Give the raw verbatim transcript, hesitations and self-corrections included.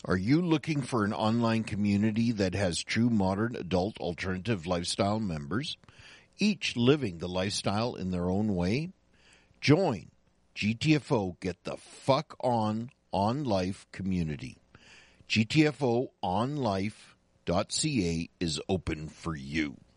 Are you looking for an online community that has true modern adult alternative lifestyle members, each living the lifestyle in their own way? Join G T F O Get the Fuck On On Life community. G T F O on life dot C A is open for you.